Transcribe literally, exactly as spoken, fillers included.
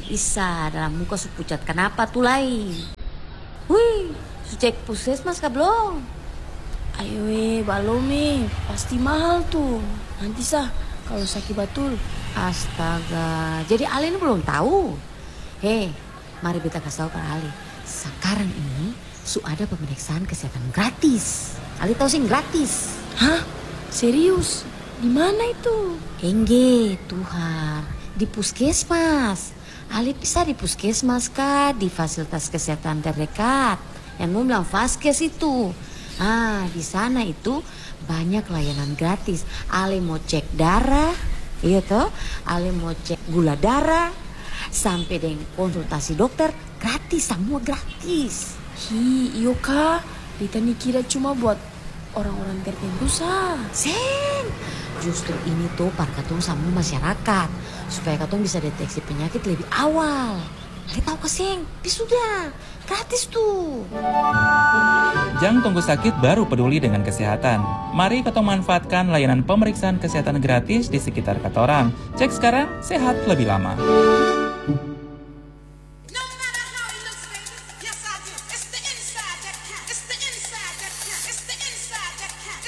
Isa dalam muka su pucat kenapa tuh lain? Wih, su cek puskesmas kah belum? Ayo eh, balom eh, pasti mahal tuh. Nanti sah kalau sakit batul. Astaga, jadi Ali ini belum tahu. Hei, mari kita kasih tahu ke Ali. Sekarang ini su ada pemeriksaan kesehatan gratis. Ali tahu sih gratis. Hah? Serius? Di mana itu? Engge, Tuhan, di puskesmas. Ali bisa di puskesmas kah, di fasilitas kesehatan terdekat. Yang mau bilang Vaskes itu. Ah, di sana itu banyak layanan gratis. Ali mau cek darah, iya toh. Ali mau cek gula darah, sampai dengan konsultasi dokter gratis, semua gratis. Hi, iyo kak. Rita nih kira cuma buat orang-orang tertentu sah. Sen, justru ini tuh para katong sama masyarakat supaya katong bisa deteksi penyakit lebih awal. Ali tahu keseng, sudah gratis tuh. Jangan tunggu sakit baru peduli dengan kesehatan. Mari katong manfaatkan layanan pemeriksaan kesehatan gratis di sekitar katorang. Cek sekarang, sehat lebih lama.